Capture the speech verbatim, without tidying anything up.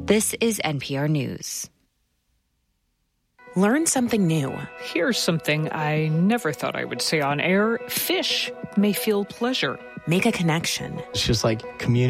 This is N P R News. Learn something new. Here's something I never thought I would say on air. Fish may feel pleasure. Make a connection. It's just like community.